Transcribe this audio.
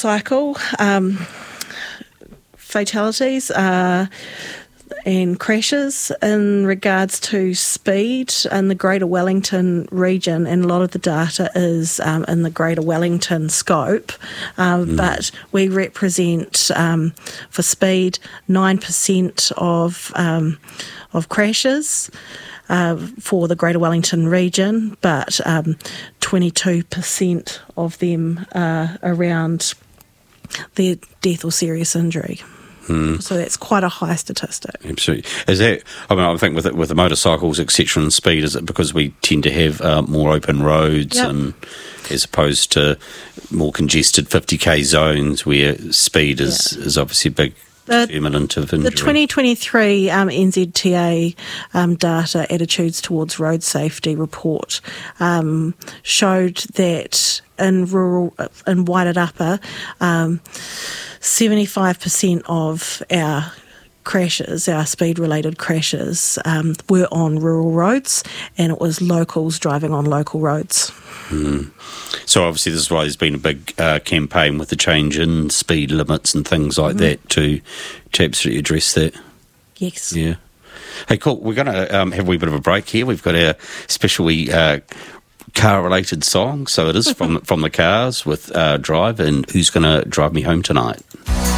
motorcycle fatalities and crashes in regards to speed in the Greater Wellington region, and a lot of the data is in the Greater Wellington scope, but we represent for speed 9% of crashes for the Greater Wellington region, but 22% of them are around their death or serious injury. So that's quite a high statistic. Absolutely. Is that? I mean, I think with the motorcycles, etc., and speed, is it because we tend to have more open roads, as opposed to more congested 50k zones where speed is obviously a big determinant of injury? The 2023 NZTA data attitudes towards road safety report showed that in Wairarapa, 75% of our crashes, our speed-related crashes, were on rural roads, and it was locals driving on local roads. So obviously this is why there's been a big campaign with the change in speed limits and things like that to absolutely address that. Yes. Yeah. Hey, cool. We're going to have a wee bit of a break here. We've got our special car-related song, so it is from the Cars with Drive, and Who's Going to Drive Me Home Tonight?